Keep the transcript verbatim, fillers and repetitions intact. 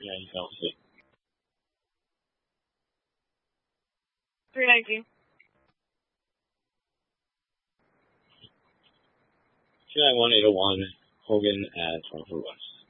Yeah, you fell asleep. three nineteen. two nine one eight oh one Hogan at twenty-four West.